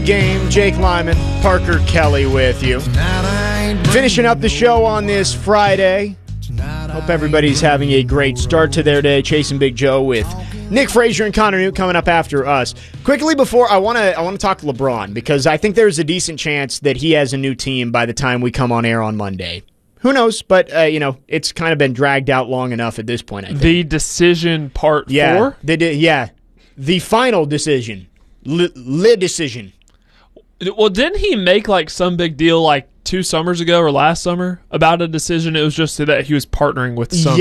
Game. Jake Lyman, Parker Kelly with you. Finishing up the show on this Friday. Hope everybody's having a great start to their day. Chasing Big Joe with Nick Frazier and Connor Newt coming up after us. Quickly before, I want to talk LeBron because I think there's a decent chance that he has a new team by the time we come on air on Monday. Who knows? But, it's kind of been dragged out long enough at this point, I think. The decision part 4? The final decision. Le decision. Well, didn't he make some big deal 2 summers ago or last summer about a decision? It was just that he was partnering with some.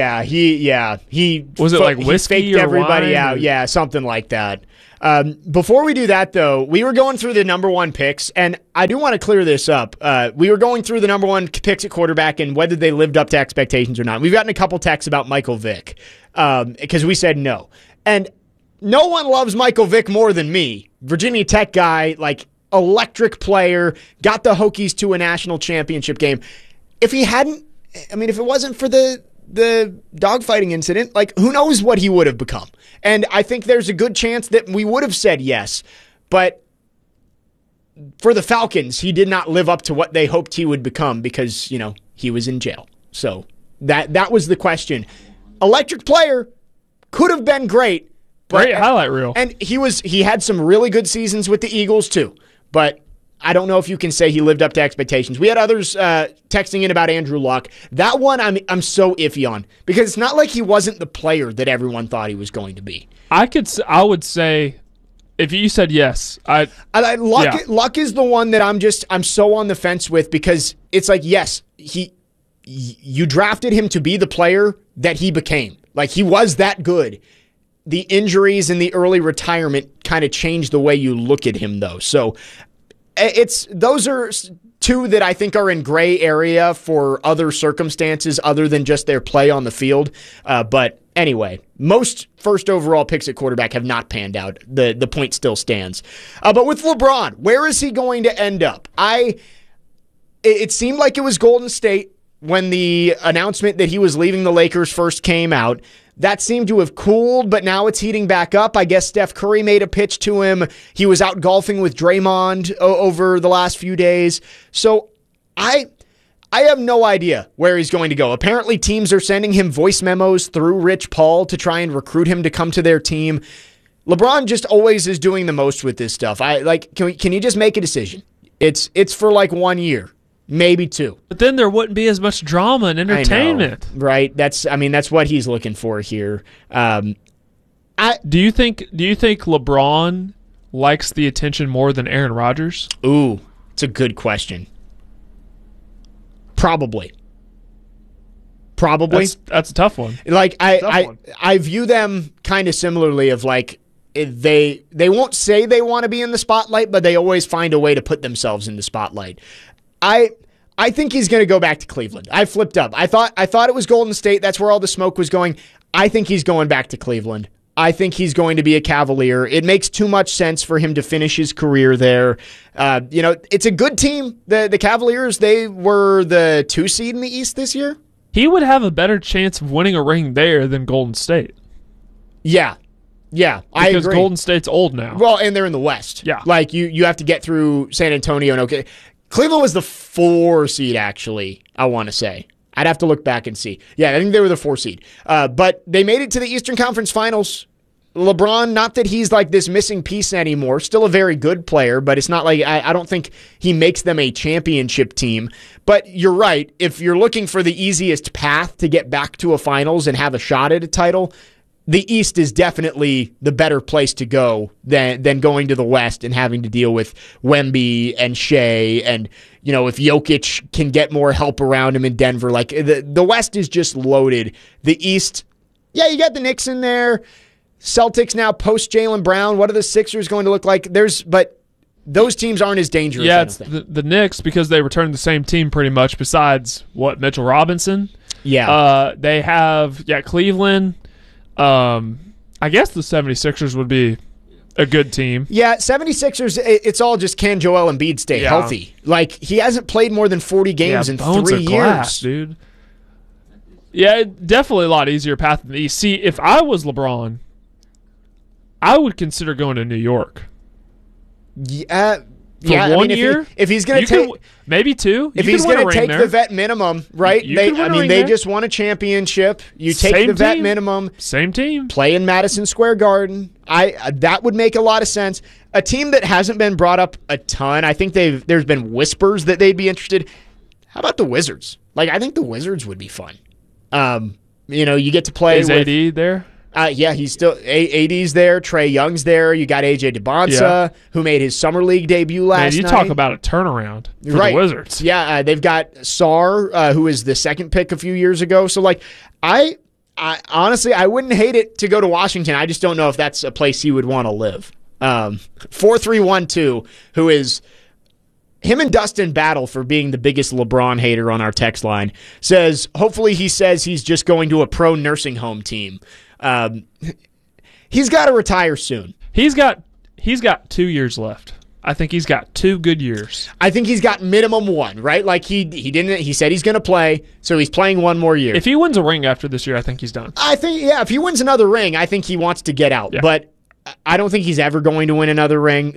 He was it whiskey he faked or everybody wine out. or? Yeah, something like that. Before we do that, though, we were going through the number one picks, and I do want to clear this up. We were going through the number one picks at quarterback and whether they lived up to expectations or not. We've gotten a couple texts about Michael Vick because we said no. And no one loves Michael Vick more than me. Virginia Tech guy, electric player, got the Hokies to a national championship game. If it wasn't for the dogfighting incident, who knows what he would have become. And I think there's a good chance that we would have said yes. But for the Falcons, he did not live up to what they hoped he would become because, he was in jail. So that was the question. Electric player, could have been great. Great highlight reel. And he had some really good seasons with the Eagles too. But I don't know if you can say he lived up to expectations. We had others texting in about Andrew Luck. That one I'm so iffy on because it's not like he wasn't the player that everyone thought he was going to be. I would say if you said yes, Luck is the one that I'm so on the fence with because it's yes, you drafted him to be the player that he became. He was that good. The injuries and the early retirement kind of changed the way you look at him, though. So those are two that I think are in gray area for other circumstances other than just their play on the field. But anyway, most first overall picks at quarterback have not panned out. The point still stands. But with LeBron, where is he going to end up? It seemed like it was Golden State when the announcement that he was leaving the Lakers first came out. That seemed to have cooled, but now it's heating back up. I guess Steph Curry made a pitch to him. He was out golfing with Draymond over the last few days. So I have no idea where he's going to go. Apparently teams are sending him voice memos through Rich Paul to try and recruit him to come to their team. LeBron just always is doing the most with this stuff. Can you just make a decision? It's for 1 year. Maybe 2. But then there wouldn't be as much drama and entertainment. I know, right? That's what he's looking for here. Do you think LeBron likes the attention more than Aaron Rodgers? Ooh, it's a good question. Probably. That's a tough one. I view them kind of similarly of they won't say they want to be in the spotlight, but they always find a way to put themselves in the spotlight. I think he's going to go back to Cleveland. I flipped up. I thought it was Golden State. That's where all the smoke was going. I think he's going back to Cleveland. I think he's going to be a Cavalier. It makes too much sense for him to finish his career there. It's a good team. The Cavaliers, they were the 2 seed in the East this year. He would have a better chance of winning a ring there than Golden State. Yeah, I agree. Because Golden State's old now. Well, and they're in the West. Yeah. You have to get through San Antonio and okay. Cleveland was the 4 seed, actually, I want to say. I'd have to look back and see. Yeah, I think they were the 4 seed. But they made it to the Eastern Conference Finals. LeBron, not that he's this missing piece anymore, still a very good player, but it's not I don't think he makes them a championship team. But you're right. If you're looking for the easiest path to get back to a finals and have a shot at a title, the East is definitely the better place to go than going to the West and having to deal with Wemby and Shea and, if Jokic can get more help around him in Denver. The West is just loaded. The East, you got the Knicks in there. Celtics now post Jaylen Brown. What are the Sixers going to look like? But those teams aren't as dangerous. Yeah, it's the Knicks because they returned the same team pretty much besides, Mitchell Robinson? Yeah. They have, Cleveland. I guess the 76ers would be a good team. Yeah, 76ers, it's all just can Joel Embiid stay healthy. He hasn't played more than 40 games in 3 years. Glass, dude. Yeah, definitely a lot easier path than the East. See, if I was LeBron, I would consider going to New York. Yeah. For 1 year? If he's going to take... Maybe 2. If he's going to take the vet minimum, right? They just won a championship. You take the vet minimum. Same team. Play in Madison Square Garden. That would make a lot of sense. A team that hasn't been brought up a ton, I think there's been whispers that they'd be interested. How about the Wizards? I think the Wizards would be fun. You get to play with... Is AD there? Yeah, he's still... AD's there. Trae Young's there. You got AJ DeBonsa, who made his Summer League debut last night. You talk about a turnaround for the Wizards. Yeah, they've got Sarr, who was the second pick a few years ago. So, I honestly, I wouldn't hate it to go to Washington. I just don't know if that's a place he would want to live. 4312, who is... Him and Dustin battle for being the biggest LeBron hater on our text line, says, hopefully he says he's just going to a pro nursing home team. He's got to retire soon. He's got 2 years left. I think he's got 2 good years. I think he's got minimum 1, right? He said he's going to play, so he's playing 1 more year. If he wins a ring after this year, I think he's done. I think, if he wins another ring, I think he wants to get out. Yeah. But I don't think he's ever going to win another ring.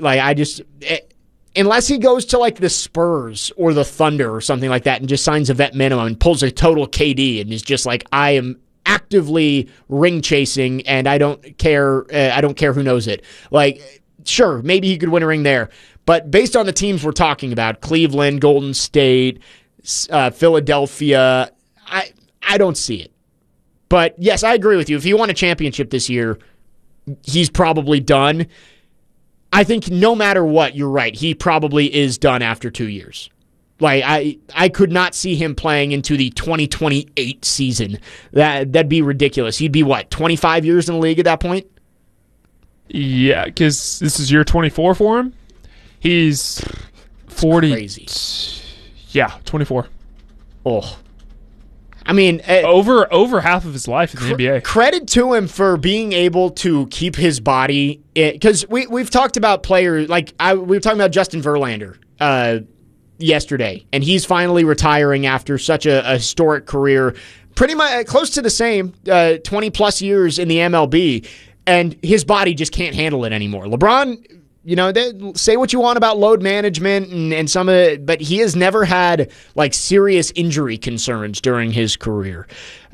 Unless he goes to the Spurs or the Thunder or something like that and just signs a vet minimum and pulls a total KD and is just I am actively ring chasing and I don't care who knows it. Sure, maybe he could win a ring there. But based on the teams we're talking about, Cleveland, Golden State, Philadelphia, I don't see it. But yes, I agree with you. If he won a championship this year, he's probably done. I think no matter what, you're right. He probably is done after 2 years. I could not see him playing into the 2028 season. That'd be ridiculous. He'd be 25 years in the league at that point? Yeah, because this is year 24 for him. He's 40. Crazy. Yeah, 24. Oh. I mean, over half of his life in the NBA. Credit to him for being able to keep his body, because we've talked about players we were talking about Justin Verlander yesterday, and he's finally retiring after such a historic career, pretty much close to the same 20 plus years in the MLB, and his body just can't handle it anymore. LeBron. Say what you want about load management and some of it, but he has never had serious injury concerns during his career.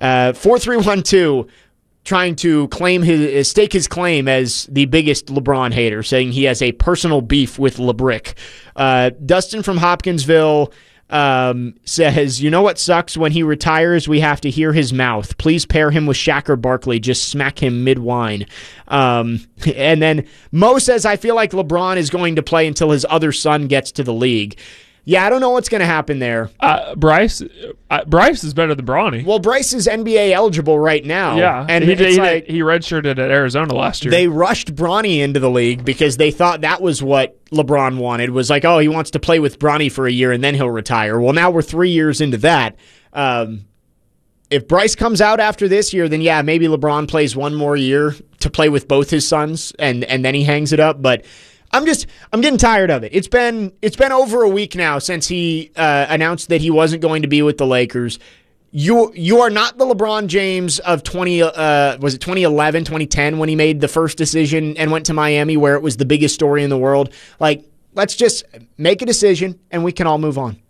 4312 trying to stake his claim as the biggest LeBron hater, saying he has a personal beef with LeBrick. Dustin from Hopkinsville says, you know what sucks? When he retires, we have to hear his mouth. Please pair him with Shaq or Barkley. Just smack him mid-wine. And then Mo says, I feel like LeBron is going to play until his other son gets to the league. Yeah, I don't know what's going to happen there. Bryce is better than Bronny. Well, Bryce is NBA eligible right now. Yeah, and he redshirted at Arizona last year. They rushed Bronny into the league because they thought that was what LeBron wanted. Was he wants to play with Bronny for a year and then he'll retire. Well, now we're 3 years into that. If Bryce comes out after this year, then yeah, maybe LeBron plays 1 more year to play with both his sons, and then he hangs it up. But I'm getting tired of it. It's been over a week now since he announced that he wasn't going to be with the Lakers. You are not the LeBron James of 2011, 2010 when he made the first decision and went to Miami, where it was the biggest story in the world. Let's just make a decision and we can all move on.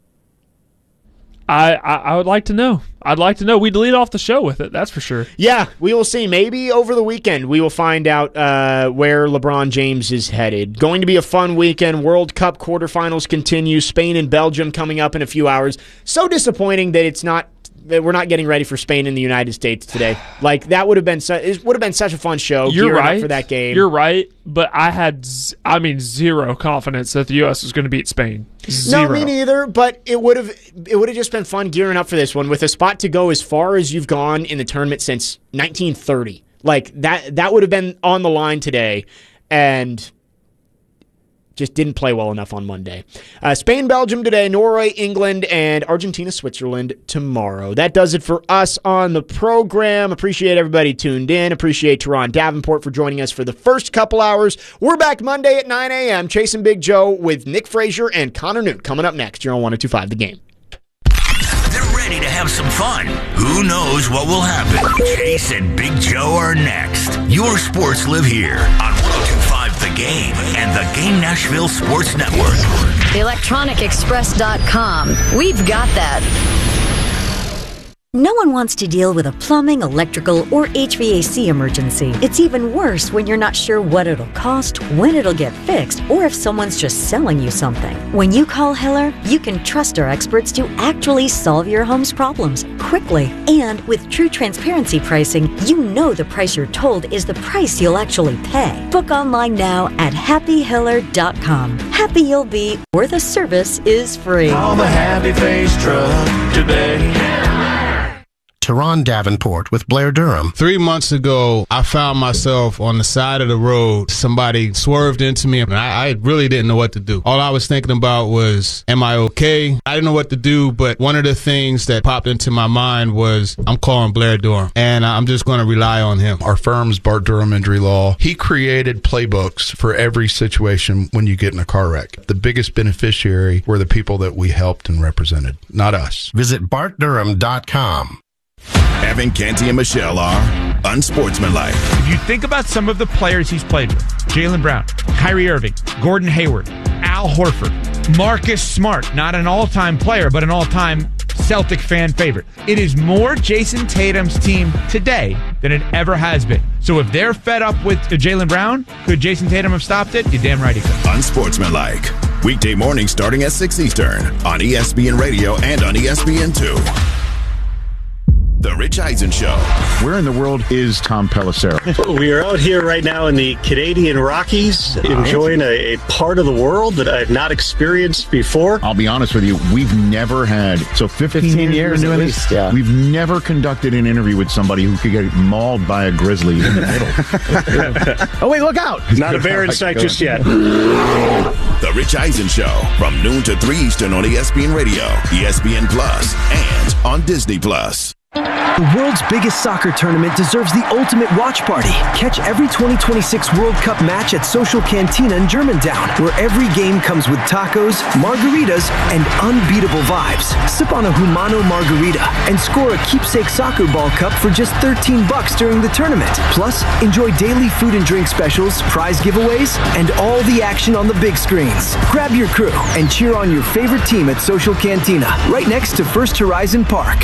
I would like to know. I'd like to know. We'd lead off the show with it, that's for sure. Yeah, we will see. Maybe over the weekend we will find out where LeBron James is headed. Going to be a fun weekend. World Cup quarterfinals continue. Spain and Belgium coming up in a few hours. So disappointing that we're not getting ready for Spain and the United States today. That would have been such a fun show. You're right up for that game. You're right, but I had zero confidence that the U.S. was going to beat Spain. Zero. No, me neither. But it would have just been fun gearing up for this one with a spot to go as far as you've gone in the tournament since 1930. That would have been on the line today, and just didn't play well enough on Monday. Spain, Belgium today, Norway, England, and Argentina, Switzerland tomorrow. That does it for us on the program. Appreciate everybody tuned in. Appreciate Teron Davenport for joining us for the first couple hours. We're back Monday at 9 a.m. Chasing Big Joe with Nick Frazier and Connor Newt coming up next here on 102.5 The Game. They're ready to have some fun. Who knows what will happen? Chase and Big Joe are next. Your sports live here on 102.5 The The Game and the Game Nashville Sports Network. ElectronicExpress.com. We've got that. No one wants to deal with a plumbing, electrical, or HVAC emergency. It's even worse when you're not sure what it'll cost, when it'll get fixed, or if someone's just selling you something. When you call Hiller, you can trust our experts to actually solve your home's problems quickly. And with true transparency pricing, you know the price you're told is the price you'll actually pay. Book online now at happyhiller.com. Happy you'll be, or the service is free. Call the Happy Face truck today. Teron Davenport with Blair Durham. 3 months ago, I found myself on the side of the road. Somebody swerved into me, and I really didn't know what to do. All I was thinking about was, am I okay? I didn't know what to do, but one of the things that popped into my mind was, I'm calling Blair Durham, and I'm just going to rely on him. Our firm's Bart Durham Injury Law. He created playbooks for every situation when you get in a car wreck. The biggest beneficiary were the people that we helped and represented, not us. Visit BartDurham.com. Evan Canty and Michelle are unsportsmanlike. If you think about some of the players he's played with, Jaylen Brown, Kyrie Irving, Gordon Hayward, Al Horford, Marcus Smart, not an all-time player, but an all-time Celtic fan favorite. It is more Jason Tatum's team today than it ever has been. So if they're fed up with Jaylen Brown, could Jason Tatum have stopped it? You're damn right he could. Unsportsmanlike. Weekday mornings starting at 6 Eastern on ESPN Radio and on ESPN2. The Rich Eisen Show. Where in the world is Tom Pelissero? We are out here right now in the Canadian Rockies, enjoying a part of the world that I've not experienced before. I'll be honest with you, we've never had, 15 years doing this, we've never conducted an interview with somebody who could get mauled by a grizzly in the middle. Oh, wait, look out. Not a bear in sight just yet. The Rich Eisen Show from noon to 3 Eastern on ESPN Radio, ESPN Plus, and on Disney Plus. The world's biggest soccer tournament deserves the ultimate watch party. Catch every 2026 World Cup match at Social Cantina in Germantown, where every game comes with tacos, margaritas, and unbeatable vibes. Sip on a Humano margarita and score a keepsake soccer ball cup for just $13 during the tournament. Plus, enjoy daily food and drink specials, prize giveaways, and all the action on the big screens. Grab your crew and cheer on your favorite team at Social Cantina, right next to First Horizon Park.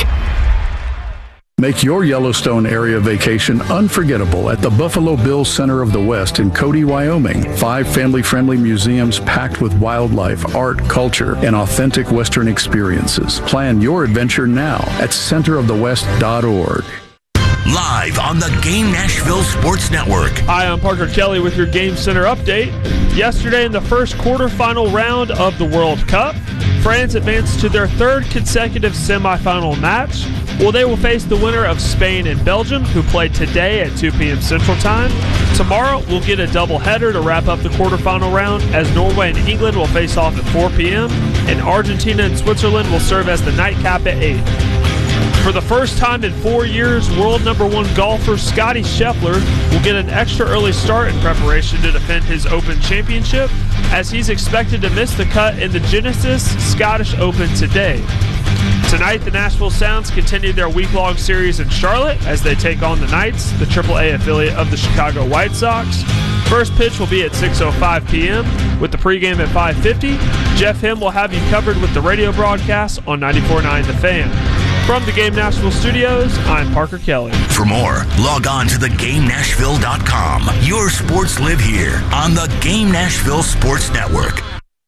Make your Yellowstone area vacation unforgettable at the Buffalo Bills Center of the West in Cody, Wyoming. 5 family-friendly museums packed with wildlife, art, culture, and authentic Western experiences. Plan your adventure now at centerofthewest.org. Live on the Game Nashville Sports Network. Hi, I'm Parker Kelly with your Game Center update. Yesterday in the first quarterfinal round of the World Cup, France advanced to their 3rd consecutive semifinal match. Well, they will face the winner of Spain and Belgium, who play today at 2 p.m. Central Time. Tomorrow, we'll get a doubleheader to wrap up the quarterfinal round, as Norway and England will face off at 4 p.m., and Argentina and Switzerland will serve as the nightcap at 8. For the first time in 4 years, world number 1 golfer Scottie Scheffler will get an extra early start in preparation to defend his Open Championship, as he's expected to miss the cut in the Genesis Scottish Open today. Tonight, the Nashville Sounds continue their week-long series in Charlotte as they take on the Knights, the AAA affiliate of the Chicago White Sox. First pitch will be at 6:05 p.m. with the pregame at 5:50. Jeff Him will have you covered with the radio broadcast on 94.9 The Fan. From the Game Nashville studios, I'm Parker Kelly. For more, log on to thegamenashville.com. Your sports live here on the Game Nashville Sports Network.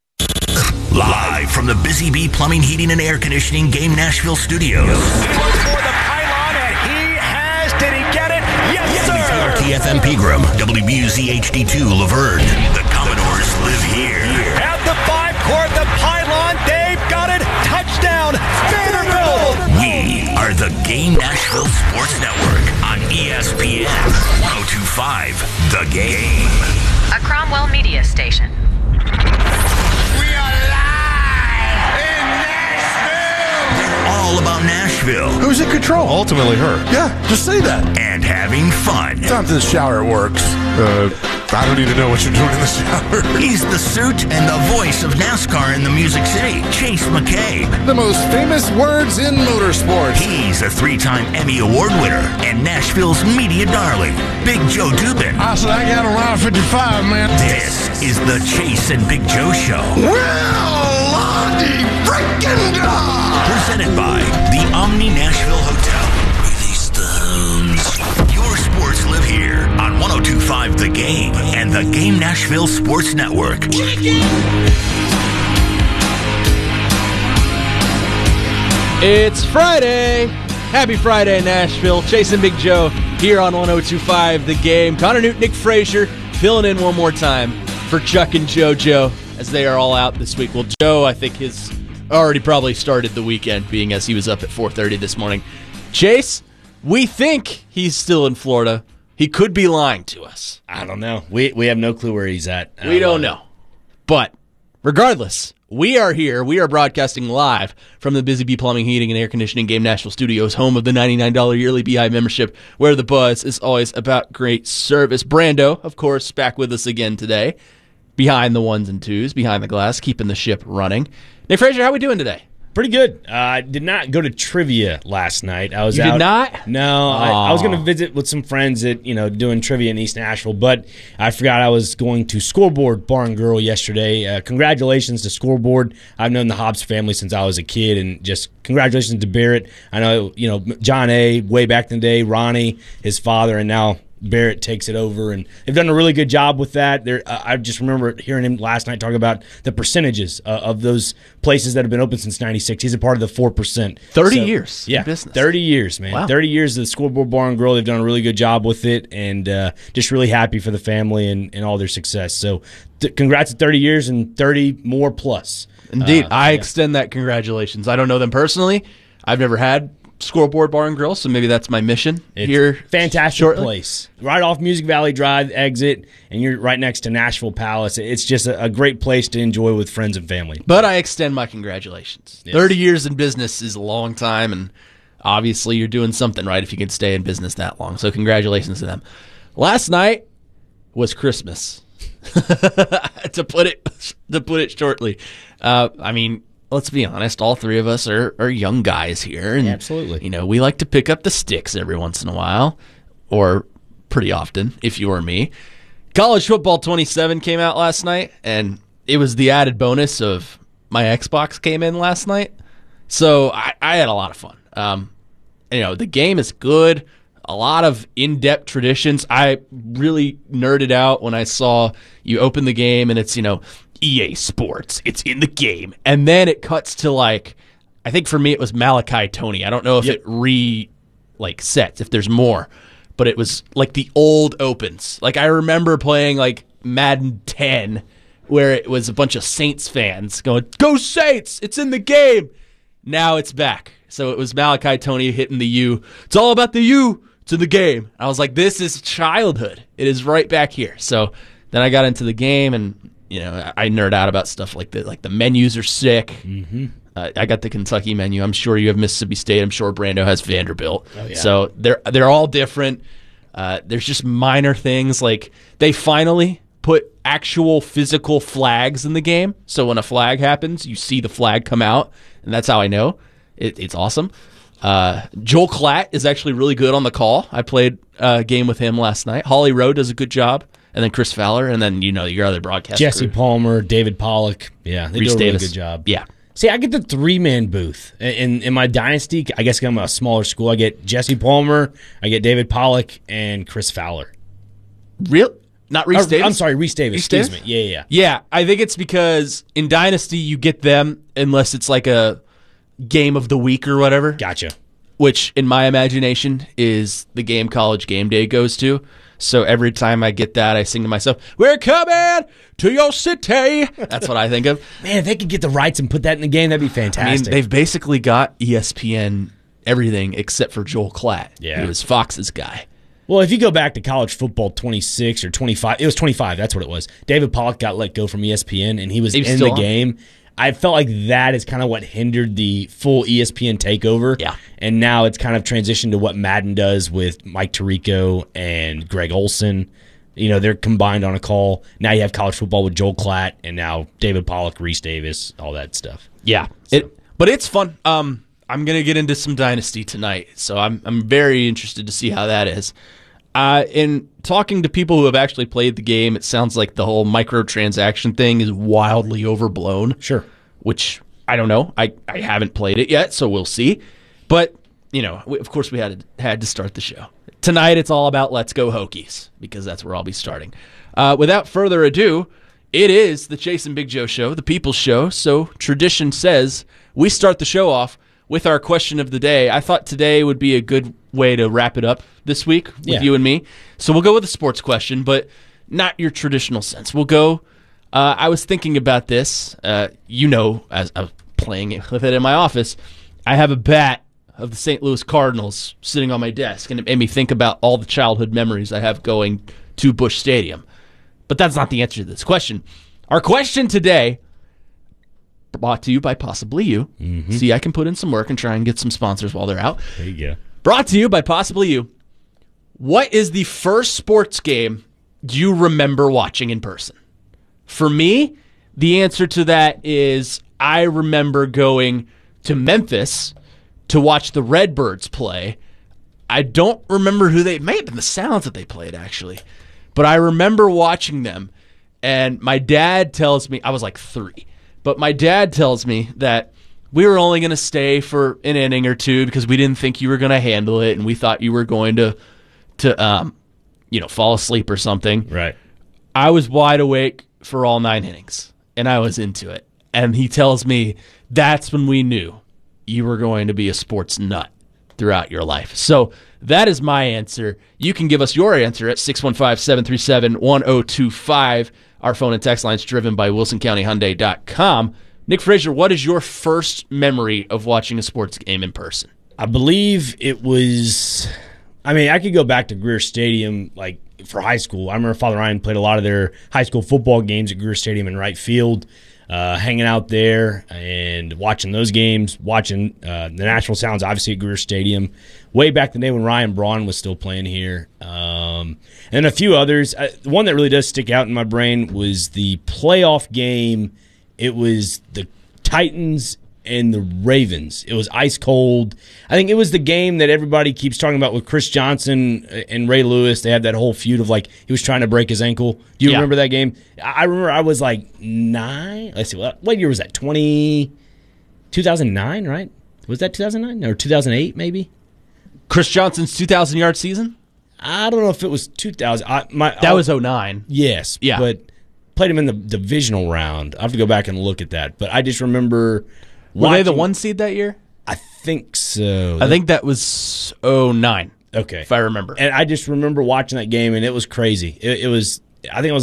Live from the Busy Bee Plumbing, Heating, and Air Conditioning Game Nashville studios. For the pylon, and he has. Did he get it? Yes, sir. KFM Pegram, WBUZ HD2 Laverne. The Commodores live here. At the 5-court, the pylon. They've got it. Touchdown. Vanderbilt. We are the Game Nashville Sports Network on ESPN 102.5 The Game. A Cromwell Media Station. All about Nashville. Who's in control? Ultimately her. Yeah, just say that. And having fun. Sometimes in the shower it works, I don't even know what you're doing in the shower. He's the suit and the voice of NASCAR in the Music City, Chase McCabe. The most famous words in motorsports. He's a 3-time Emmy Award winner and Nashville's media darling, Big Joe Dubin. I said I got around 55, man. This is the Chase and Big Joe Show. Well, Lottie freaking God! Presented by the Omni Nashville Hotel. Release the hounds. Your sports live here on 102.5 The Game and the Game Nashville Sports Network. It's Friday. Happy Friday, Nashville. Chase and Big Joe here on 102.5 The Game. Connor Newton, Nick Frazier filling in one more time for Chuck and JoJo as they are all out this week. Well, Joe, I think, has already probably started the weekend, being as he was up at 4:30 this morning. Chase, we think he's still in Florida. He could be lying to us. I don't know. We have no clue where he's at. We don't know. But regardless, we are here. We are broadcasting live from the Busy Bee Plumbing, Heating, and Air Conditioning Game Nashville Studios, home of the $99 yearly Beehive membership, where the buzz is always about great service. Brando, of course, back with us again today, behind the ones and twos, behind the glass, keeping the ship running. Nick Frazier, how we doing today? Pretty good. I did not go to trivia last night. I was You out. did not? No, I was going to visit with some friends at doing trivia in East Nashville, but I forgot I was going to Scoreboard Bar and Grill yesterday. Congratulations to Scoreboard. I've known the Hobbs family since I was a kid, and just congratulations to Barrett. I know John A. way back in the day, Ronnie, his father, and now Barrett takes it over, and they've done a really good job with that. I just remember hearing him last night talk about the percentages of those places that have been open since '96. He's a part of the 4%. 30 years in business. 30 years, man. Wow. 30 years of the Scoreboard Bar and Grill. They've done a really good job with it, and just really happy for the family and all their success. So congrats to 30 years and 30 more plus. Indeed. I extend that congratulations. I don't know them personally. I've never had Scoreboard Bar and Grill, so maybe that's my mission here. Fantastic shortly. place. Right off Music Valley Drive exit, and you're right next to Nashville Palace. It's just a great place to enjoy with friends and family. But I extend my congratulations. Yes. 30 years in business is a long time, and obviously you're doing something right if you can stay in business that long. So congratulations to them. Last night was Christmas, to put it shortly. I mean, let's be honest, all three of us are young guys here. And, absolutely. We like to pick up the sticks every once in a while, or pretty often, if you or me. College Football 27 came out last night, and it was the added bonus of my Xbox came in last night. So I had a lot of fun. The game is good. A lot of in-depth traditions. I really nerded out when I saw you open the game and it's, EA Sports, it's in the game. And then it cuts to I think for me it was Malachi Tony. I don't know if it sets, if there's more. But it was like the old opens. I remember playing Madden 10 where it was a bunch of Saints fans going, "Go Saints, it's in the game." Now it's back. So it was Malachi Tony hitting the U. It's all about the U. It's in the game. I was like, this is childhood. It is right back here. So then I got into the game and I nerd out about stuff like the menus are sick. Mm-hmm. I got the Kentucky menu. I'm sure you have Mississippi State. I'm sure Brando has Vanderbilt. Oh, yeah. So they're all different. There's just minor things they finally put actual physical flags in the game. So when a flag happens, you see the flag come out, and that's how I know. It's awesome. Joel Klatt is actually really good on the call. I played a game with him last night. Holly Rowe does a good job. And then Chris Fowler, and then your other broadcast Jesse crew. Palmer, David Pollock. Yeah, they Reese do a really Davis. good job. Yeah. See, I get the 3-man booth. In my dynasty, I guess I'm a smaller school. I get Jesse Palmer, I get David Pollock, and Chris Fowler. Real? Not Reese Davis? I'm sorry, Reese Davis. Excuse me. Yeah. Yeah, I think it's because in Dynasty you get them unless it's a game of the week or whatever. Gotcha. Which, in my imagination, is the game College Game Day goes to. So every time I get that, I sing to myself, "We're coming to your city." That's what I think of. Man, if they could get the rights and put that in the game, that'd be fantastic. I mean, they've basically got ESPN everything except for Joel Klatt. Yeah. He was Fox's guy. Well, if you go back to College Football 26 or 25, it was 25, that's what it was. David Pollock got let go from ESPN, and he was in the game. I felt like that is kind of what hindered the full ESPN takeover. Yeah. And now it's kind of transitioned to what Madden does with Mike Tirico and Greg Olson. They're combined on a call. Now you have college football with Joel Klatt and now David Pollock, Reese Davis, all that stuff. Yeah, but it's fun. I'm gonna get into some Dynasty tonight, so I'm very interested to see how that is. In talking to people who have actually played the game, it sounds like the whole microtransaction thing is wildly overblown. Sure. Which, I don't know. I haven't played it yet, so we'll see. But, of course we had to start the show. Tonight it's all about Let's Go Hokies, because that's where I'll be starting. Without further ado, it is the Chase and Big Joe show, the People's Show, so tradition says we start the show off with our question of the day. I thought today would be a good way to wrap it up this week with you and me. So we'll go with a sports question, but not your traditional sense. We'll go, I was thinking about this, as I was playing with it in my office, I have a bat of the St. Louis Cardinals sitting on my desk, and it made me think about all the childhood memories I have going to Busch Stadium. But that's not the answer to this question. Our question today, brought to you by Possibly You. Mm-hmm. See, I can put in some work and try and get some sponsors while they're out. There you go. Brought to you by Possibly You. What is the first sports game you remember watching in person? For me, the answer to that is I remember going to Memphis to watch the Redbirds play. I don't remember who they may have been the Sounds that they played, actually. But I remember watching them, and my dad tells me, I was like 3, but my dad tells me that we were only going to stay for an inning or two because we didn't think you were going to handle it, and we thought you were going to fall asleep or something. Right. I was wide awake for all 9 innings, and I was into it. And he tells me that's when we knew you were going to be a sports nut throughout your life. So that is my answer. You can give us your answer at 615-737-1025. Our phone and text lines driven by WilsonCountyHyundai.com. Nick Frazier, what is your first memory of watching a sports game in person? I believe it was, I could go back to Greer Stadium for high school. I remember Father Ryan played a lot of their high school football games at Greer Stadium in right field, hanging out there and watching those games, watching the Nashville Sounds, obviously at Greer Stadium, way back the day when Ryan Braun was still playing here. And a few others. The one that really does stick out in my brain was the playoff game. It was the Titans and the Ravens. It was ice cold. I think it was the game that everybody keeps talking about with Chris Johnson and Ray Lewis. They had that whole feud of he was trying to break his ankle. Do you remember that game? I remember I was 9. Let's see, what year was that? 2009, right? Was that 2009 or 2008 maybe? Chris Johnson's 2,000-yard season? I don't know if it was 2000. That was 2009. Yes, yeah. But played him in the divisional round. I have to go back and look at that. But I just remember Were they the 1 seed that year? I think so. I think that was 2009. Okay. If I remember. And I just remember watching that game, and it was crazy. It was, I think it was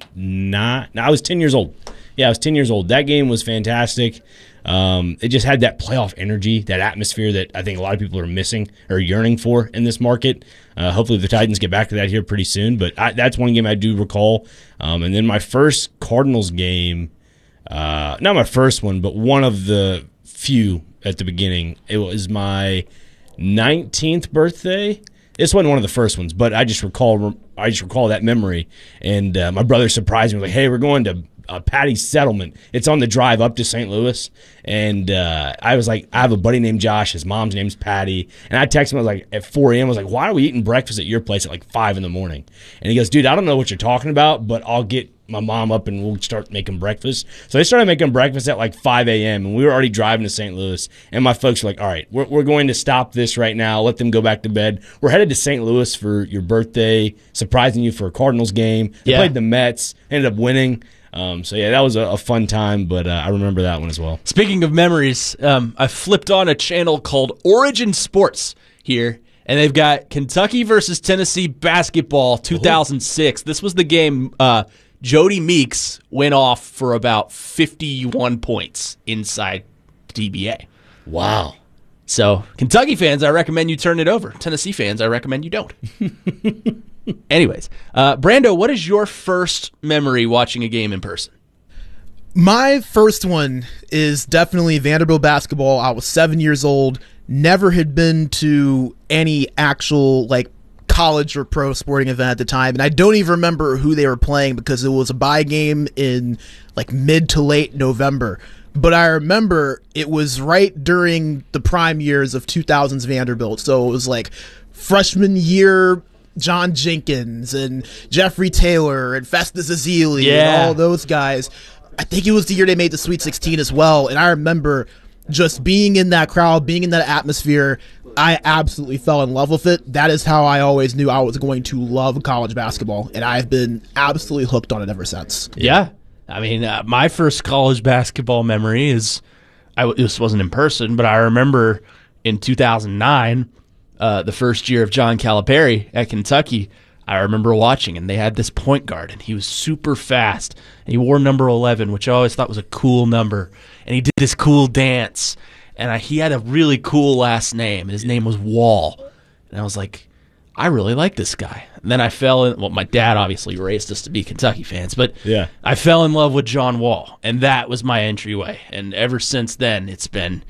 I was 10 years old. Yeah, I was 10 years old. That game was fantastic. It just had that playoff energy, that atmosphere that I think a lot of people are missing or yearning for in this market. Hopefully the Titans get back to that here pretty soon. But that's one game I do recall. And then my first Cardinals game, not my first one, but one of the few at the beginning. It was my 19th birthday. This wasn't one of the first ones, but I just recall that memory. And my brother surprised me, like, "Hey, we're going to Patty's Settlement. It's on the drive up to St. Louis." And I was like, I have a buddy named Josh. His mom's name's Patty. And I texted him, I was like, at 4 a.m., I was like, "Why are we eating breakfast at your place at 5 in the morning?" And he goes, "Dude, I don't know what you're talking about, but I'll get my mom up and we'll start making breakfast." So they started making breakfast at 5 a.m. and we were already driving to St. Louis. And my folks were like, "All right, we're going to stop this right now. Let them go back to bed. We're headed to St. Louis for your birthday, surprising you for a Cardinals game." They played the Mets, ended up winning. So that was a fun time, but I remember that one as well. Speaking of memories, I flipped on a channel called Origin Sports here, and they've got Kentucky versus Tennessee basketball 2006. This was the game Jody Meeks went off for about 51 points inside TBA. Wow. So, Kentucky fans, I recommend you turn it over. Tennessee fans, I recommend you don't. Anyways, Brando, what is your first memory watching a game in person? My first one is definitely Vanderbilt basketball. I was 7 years old, never had been to any actual college or pro sporting event at the time, and I don't even remember who they were playing because it was a bye game in like mid to late November. But I remember it was right during the prime years of 2000s Vanderbilt. So it was like freshman year John Jenkins and Jeffrey Taylor and Festus Ezeli and all those guys. I think it was the year they made the Sweet 16 as well. And I remember just being in that crowd, being in that atmosphere. I absolutely fell in love with it. That is how I always knew I was going to love college basketball. And I've been absolutely hooked on it ever since. Yeah. I mean, my first college basketball memory is, this wasn't in person, but I remember in 2009, the first year of John Calipari at Kentucky, I remember watching, and they had this point guard, and he was super fast, and he wore number 11, which I always thought was a cool number, and he did this cool dance, and he had a really cool last name, and his name was Wall, and I was like, I really like this guy. And then I fell in, well, my dad obviously raised us to be Kentucky fans, but I fell in love with John Wall, and that was my entryway. And ever since then, it's been